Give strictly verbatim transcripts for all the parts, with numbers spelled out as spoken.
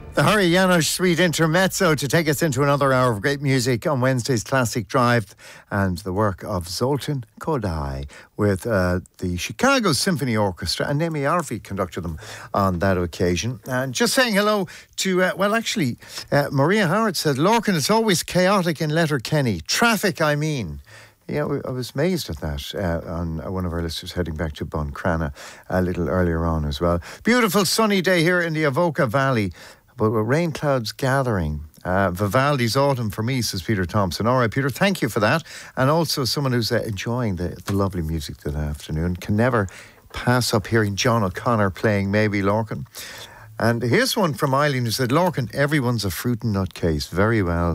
The Harry Janos Suite Intermezzo to take us into another hour of great music on Wednesday's Classic Drive, and the work of Zoltan Kodály with uh, the Chicago Symphony Orchestra, and Naomi Arfi conducted them on that occasion. And just saying hello to, uh, well actually, uh, Maria Howard said, Lorcan, it's always chaotic in Letterkenny. Traffic, I mean. Yeah, I was amazed at that uh, on one of our listeners heading back to Buncrana a little earlier on as well. Beautiful sunny day here in the Avoca Valley, but with rain clouds gathering. Uh, Vivaldi's Autumn for me, says Peter Thompson. All right, Peter, thank you for that. And also someone who's uh, enjoying the, the lovely music this afternoon. Can never pass up hearing John O'Connor playing Maybe Lorcan. And here's one from Eileen who said, Lorcan, everyone's a fruit and nut case. Very well.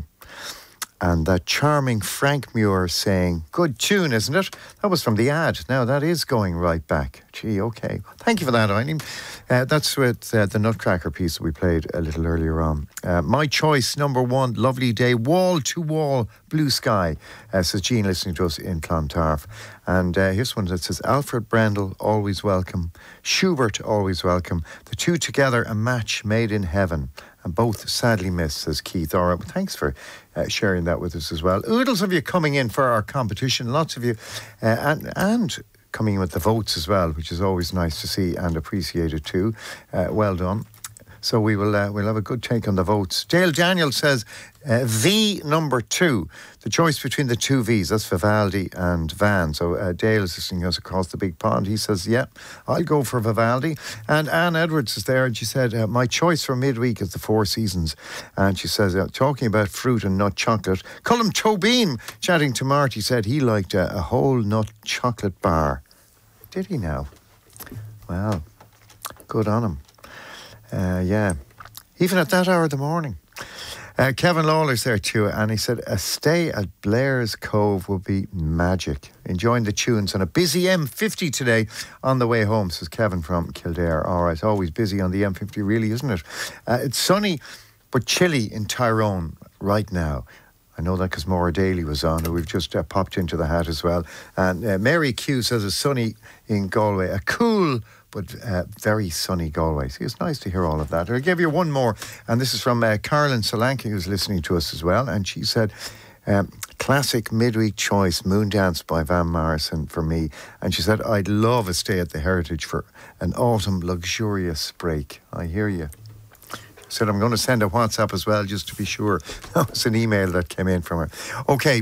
And that charming Frank Muir saying, good tune, isn't it? That was from the ad. Now, that is going right back. Gee, OK. Thank you for that, Eileen. Uh, that's with uh, the Nutcracker piece that we played a little earlier on. Uh, my choice, number one, lovely day, wall to wall, blue sky, uh, says Jean, listening to us in Clontarf. And uh, here's one that says, Alfred Brendel, always welcome. Schubert, always welcome. The two together, a match made in heaven. And both sadly missed, says Keith. All right, well, thanks for uh, sharing that with us as well. Oodles of you coming in for our competition. Lots of you. Uh, and, and coming in with the votes as well, which is always nice to see and appreciated too. Uh, well done. So we will uh, we'll have a good take on the votes. Dale Daniel says uh, V number two. The choice between the two V's. That's Vivaldi and Van. So uh, Dale is listening to us across the big pond. He says, yeah, I'll go for Vivaldi. And Anne Edwards is there and she said, uh, my choice for midweek is the Four Seasons. And she says, uh, talking about fruit and nut chocolate, Colm Tobin, chatting to Marty, said he liked uh, a whole nut chocolate bar. Did he now? Well, good on him. Uh, yeah, even at that hour of the morning. Uh, Kevin Lawler's there too, and he said a stay at Blair's Cove would be magic. Enjoying the tunes on a busy M fifty today on the way home, says Kevin from Kildare. All right, always busy on the M fifty, really, isn't it? Uh, it's sunny but chilly in Tyrone right now. I know that because Maura Daly was on, who we've just uh, popped into the hat as well. And uh, Mary Q says it's sunny in Galway. A cool but uh, very sunny Galway. See, it's nice to hear all of that. I'll give you one more, and this is from uh, Carolyn Solanke, who's listening to us as well, and she said, um, classic midweek choice, Moondance by Van Morrison for me. And she said, I'd love a stay at the Heritage for an autumn luxurious break. I hear you. Said I'm going to send a WhatsApp as well, just to be sure. That was an email that came in from her. Okay.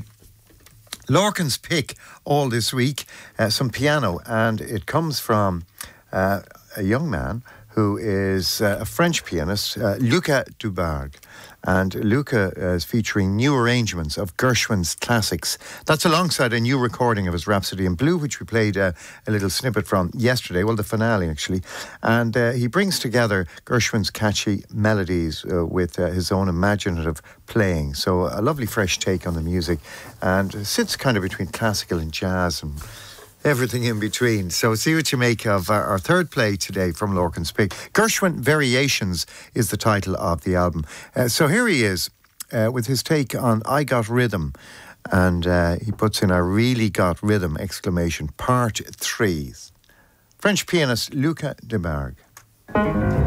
Lorcan's pick all this week, uh, some piano, and it comes from uh, a young man who is uh, a French pianist, uh, Luca Dubargue. And Luca uh, is featuring new arrangements of Gershwin's classics. That's alongside a new recording of his Rhapsody in Blue, which we played uh, a little snippet from yesterday, well, the finale actually. And uh, he brings together Gershwin's catchy melodies uh, with uh, his own imaginative playing. So a lovely fresh take on the music, and sits kind of between classical and jazz and everything in between. So see what you make of our, our third play today from Lorcan's pick. Gershwin Variations is the title of the album. Uh, so here he is uh, with his take on I Got Rhythm. And uh, he puts in a really got rhythm exclamation, part three. French pianist Luca Dubargue.